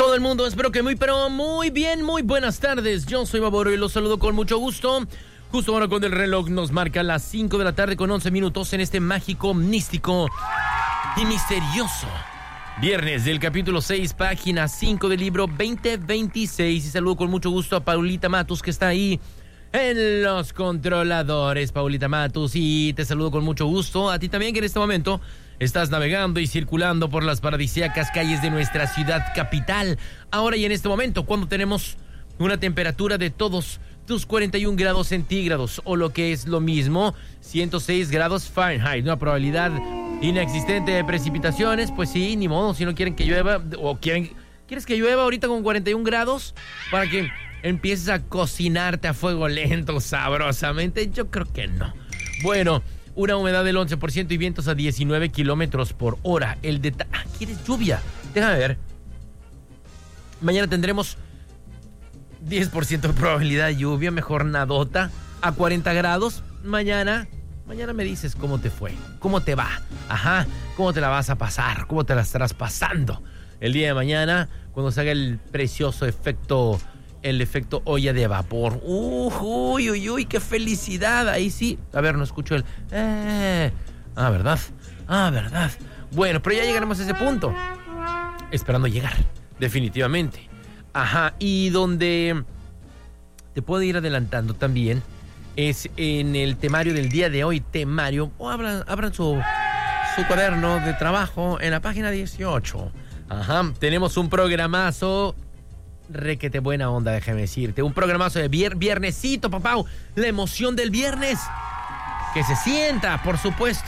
todo el mundo, espero que muy bien, muy buenas tardes. Yo soy Baboro y los saludo con mucho gusto. Justo ahora cuando el reloj nos marca las 5 de la tarde con 11 minutos en este mágico, místico y misterioso viernes del capítulo 6, página 5 del libro 2026. Y saludo con mucho gusto a Paulita Matus, que está ahí en los controladores. Paulita Matus, y te saludo con mucho gusto a ti también, que en este momento estás navegando y circulando por las paradisíacas calles de nuestra ciudad capital. Ahora y en este momento, cuando tenemos una temperatura de todos tus 41 grados centígrados, o lo que es lo mismo, 106 grados Fahrenheit, una probabilidad inexistente de precipitaciones. Pues sí, ni modo, si no quieren que llueva, o ¿quieres que llueva ahorita con 41 grados para que empieces a cocinarte a fuego lento, sabrosamente? Yo creo que no. Bueno, una humedad del 11% y vientos a 19 kilómetros por hora. ¿Quieres lluvia? Déjame ver. Mañana tendremos 10% de probabilidad de lluvia, mejor nadota, a 40 grados. Mañana me dices cómo te fue, cómo te va, cómo te la vas a pasar, cómo te la estarás pasando el día de mañana, cuando se haga el precioso efecto olla de vapor. Uy, qué felicidad. Ahí sí. A ver, no escucho el ¿verdad? ¿Verdad? Bueno, pero ya llegaremos a ese punto. Esperando llegar, definitivamente. Y donde te puedo ir adelantando también es en el temario del día de hoy. Temario, abran su cuaderno de trabajo en la página 18. Tenemos un programazo requete buena onda, déjame decirte. Un programazo de viernesito, papá. La emoción del viernes. Que se sienta, por supuesto.